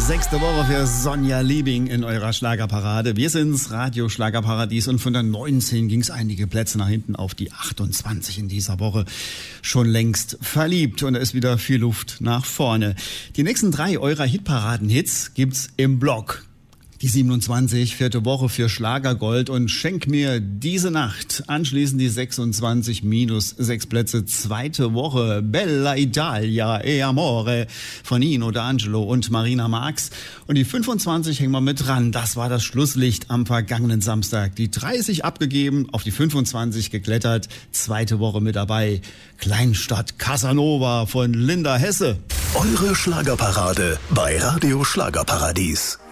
Sechste Woche für Sonja Liebing in eurer Schlagerparade. Wir sind's, Radio Schlagerparadies, und von der 19 ging's einige Plätze nach hinten auf die 28 in dieser Woche. Schon längst verliebt und da ist wieder viel Luft nach vorne. Die nächsten 3 eurer Hitparaden-Hits gibt's im Blog. Die 27, 4. Woche für Schlagergold und Schenk mir diese Nacht. Anschließend die 26 minus 6 Plätze, 2. Woche Bella Italia e Amore von Nino D'Angelo und Marina Marx. Und die 25 hängen wir mit dran. Das war das Schlusslicht am vergangenen Samstag. Die 30 abgegeben, auf die 25 geklettert, 2. Woche mit dabei. Kleinstadt Casanova von Linda Hesse. Eure Schlagerparade bei Radio Schlagerparadies.